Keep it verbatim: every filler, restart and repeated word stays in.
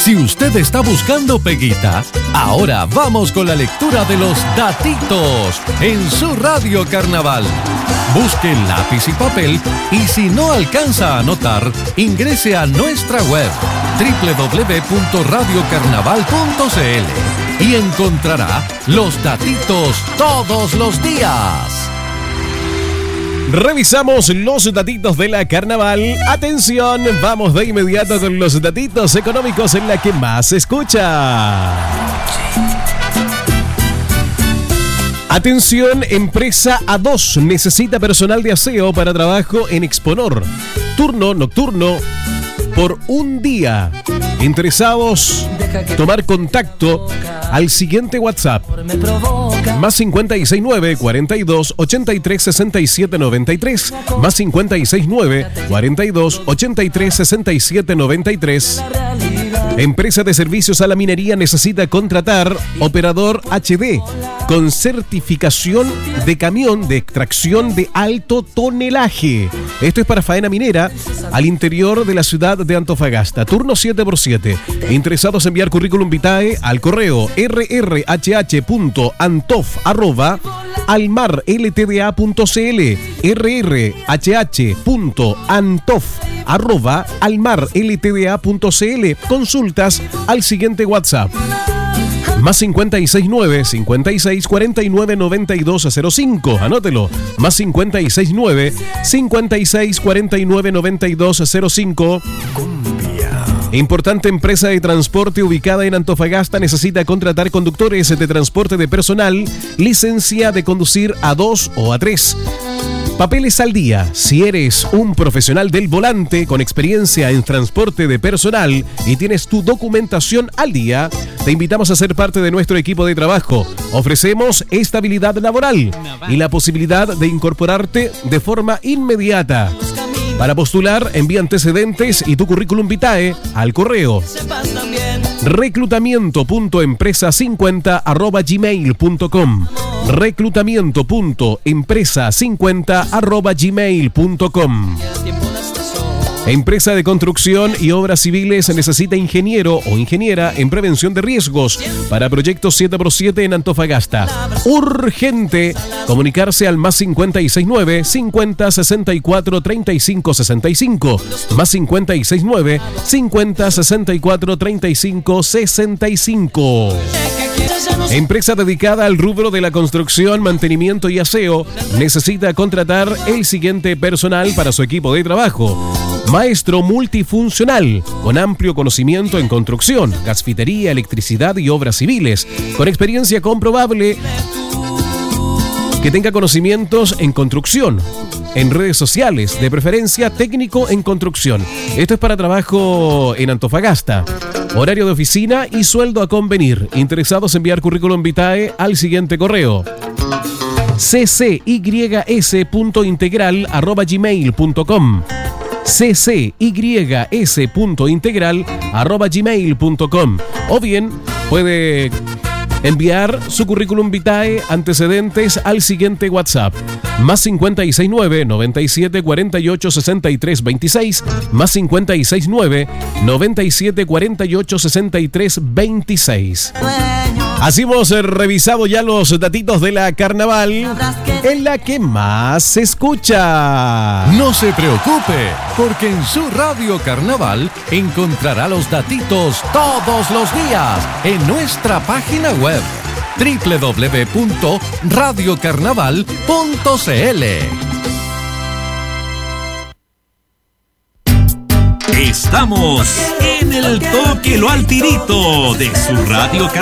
Si usted está buscando peguita, ahora vamos con la lectura de los datitos en su Radio Carnaval. Busque lápiz y papel y si no alcanza a anotar, ingrese a nuestra web doble u doble u doble u punto radio carnaval punto c l y encontrará los datitos todos los días. Revisamos los datitos de la Carnaval. Atención, vamos de inmediato con los datitos económicos en la que más se escucha. Atención, empresa A dos necesita personal de aseo para trabajo en Exponor. Turno nocturno por un día. Interesados, tomar contacto al siguiente WhatsApp. Más cincuenta y seis nueve, cuarenta y dos, ochenta y tres, sesenta y siete, noventa y tres. Más cincuenta y seis nueve, cuarenta y dos, ochenta y tres, sesenta y siete, noventa y tres. Empresa de servicios a la minería necesita contratar operador H D con certificación de camión de extracción de alto tonelaje. Esto es para faena minera al interior de la ciudad de Antofagasta. Turno siete por siete. Interesados en enviar currículum vitae al correo r r h h punto antof arroba almar l t d a punto c l r r h h punto antof arroba almar l t d a punto c l. Consultas al siguiente WhatsApp. Más cincuenta y seis nueve, cincuenta y seis, cuarenta y nueve, noventa y dos, cero cinco. Anótelo. Más cincuenta y seis nueve, cincuenta y seis, cuarenta y nueve, noventa y dos, cero cinco. Importante empresa de transporte ubicada en Antofagasta necesita contratar conductores de transporte de personal, licencia de conducir A dos o A tres. Papeles al día. Si eres un profesional del volante con experiencia en transporte de personal y tienes tu documentación al día, te invitamos a ser parte de nuestro equipo de trabajo. Ofrecemos estabilidad laboral y la posibilidad de incorporarte de forma inmediata. Para postular, envía antecedentes y tu currículum vitae al correo reclutamiento punto empresa cincuenta arroba gmail punto com reclutamiento punto empresa cincuenta arroba gmail punto com. Empresa de construcción y obras civiles necesita ingeniero o ingeniera en prevención de riesgos para proyectos siete por siete en Antofagasta. Urgente comunicarse al más cincuenta y seis nueve, cincuenta, sesenta y cuatro, treinta y cinco, sesenta y cinco. Más cincuenta y seis nueve, cincuenta, sesenta y cuatro, treinta y cinco, sesenta y cinco. Empresa dedicada al rubro de la construcción, mantenimiento y aseo necesita contratar el siguiente personal para su equipo de trabajo. Maestro multifuncional, con amplio conocimiento en construcción, gasfitería, electricidad y obras civiles, con experiencia comprobable, que tenga conocimientos en construcción, en redes sociales, de preferencia técnico en construcción. Esto es para trabajo en Antofagasta. Horario de oficina y sueldo a convenir. Interesados en enviar currículum vitae al siguiente correo c c y s punto integral arroba gmail punto com c c y s punto integral arroba gmail punto com o bien puede enviar su currículum vitae antecedentes al siguiente WhatsApp más cincuenta y seis nueve, noventa y siete, cuarenta y ocho, sesenta y tres, veintiséis más cincuenta y seis nueve, noventa y siete, cuarenta y ocho, sesenta y tres, veintiséis. Así hemos revisado ya los datitos de la Carnaval en la que más se escucha. No se preocupe, porque en su Radio Carnaval encontrará los datitos todos los días en nuestra página web doble u doble u doble u punto radio carnaval punto c l. Estamos en el toque lo al tirito de su Radio Carnaval.